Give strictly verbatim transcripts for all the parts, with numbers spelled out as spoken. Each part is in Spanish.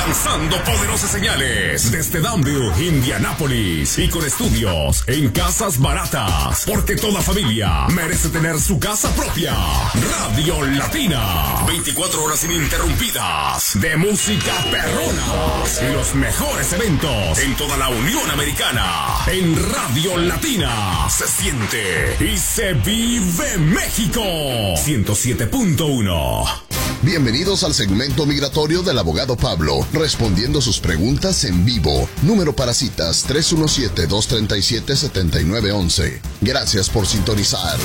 lanzando poderosas señales desde Danville, Indianápolis, y con estudios en Casas Baratas, porque toda familia merece tener su casa propia. Radio Latina, veinticuatro horas ininterrumpidas de música perrona y los mejores eventos en toda la Unión Americana. En Radio Latina se siente y se vive México. ciento siete punto uno. Bienvenidos al segmento migratorio del abogado Pablo, respondiendo sus preguntas en vivo. Número para citas tres uno siete, dos tres siete, siete nueve uno uno. Gracias por sintonizar.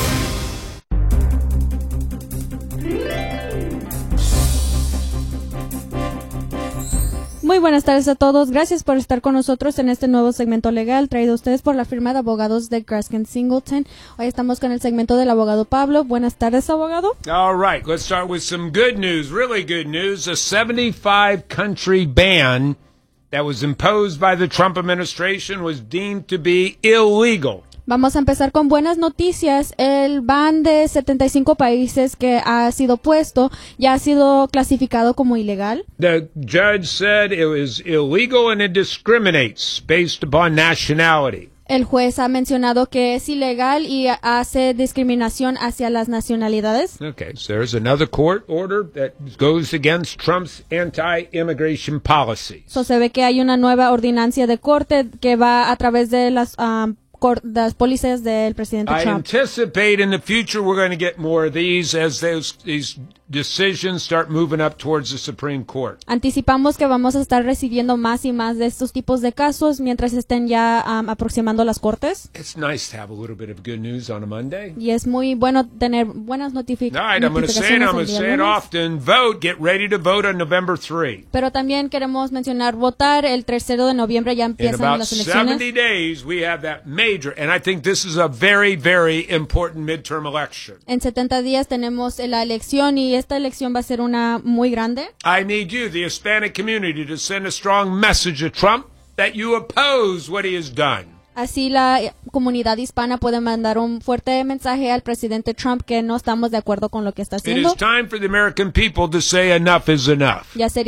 Muy buenas tardes a todos. Gracias por estar con nosotros en este nuevo segmento legal traído a ustedes por la firma de abogados de Graskin Singleton. Hoy estamos con el segmento del abogado Pablo. Buenas tardes, abogado. All right, let's start with some good news, really good news. A seventy-five country ban that was imposed by the Trump administration was deemed to be illegal. Vamos a empezar con buenas noticias. El ban de setenta y cinco países que ha sido puesto ya ha sido clasificado como ilegal. The judge said it was illegal and it discriminates based upon nationality. El juez ha mencionado que es ilegal y hace discriminación hacia las nacionalidades. Okay, so there's another court order that goes against Trump's anti-immigration policies. So se ve que hay una nueva ordenancia de corte que va a través de las um, las pólizas del presidente I Trump. anticipate in the future we're going to get more of these as those these decisions start moving up towards the Supreme Court. Anticipamos que vamos a estar recibiendo más y más de estos tipos de casos mientras estén ya um, aproximando las cortes. It's nice to have a little bit of good news on a Monday. Y es muy bueno tener buenas notific- All right, I'm going to say it, notificaciones I'm going el to día say it lunes. often. Vote, get ready to vote on November third. Pero también queremos mencionar votar el tercero de noviembre, ya In empiezan about las elecciones. seventy days, we have that major, and I think this is a very, very important midterm election. En setenta días tenemos la elección y esta elección va a ser una muy grande. I need you, the Hispanic community, to send a strong message to Trump that you oppose what he has done. Así la eh, comunidad hispana puede mandar un fuerte mensaje al presidente Trump que no estamos de acuerdo con lo que está It haciendo. is time for the American people to say enough is enough. Ya sería